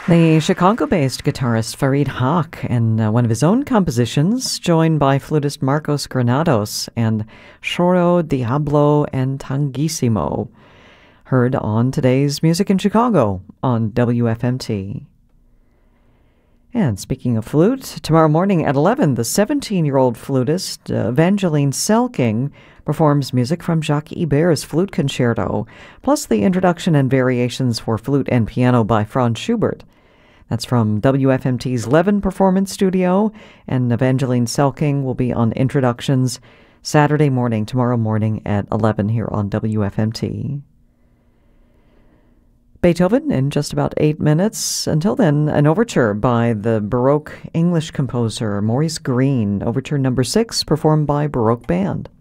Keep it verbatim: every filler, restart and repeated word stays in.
The Chicago-based guitarist Farid Haq and uh, one of his own compositions, joined by flutist Marcos Granados and Choro Diablo and Tangissimo, heard on today's Music in Chicago on W F M T. And speaking of flute, tomorrow morning at eleven, the seventeen-year-old flutist uh, Evangeline Selking performs music from Jacques Ibert's Flute Concerto, plus the introduction and variations for flute and piano by Franz Schubert. That's from W F M T's Levin Performance Studio, and Evangeline Selking will be on introductions Saturday morning, tomorrow morning at eleven here on W F M T. Beethoven in just about eight minutes. Until then, an overture by the Baroque English composer Maurice Greene, Overture number six, performed by Baroque Band.